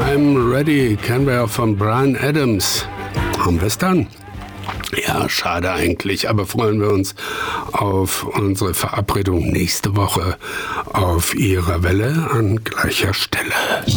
I'm Ready kennen wir ja von Bryan Adams. Haben wir es dann? Ja, schade eigentlich, aber freuen wir uns auf unsere Verabredung nächste Woche auf Ihrer Welle an gleicher Stelle.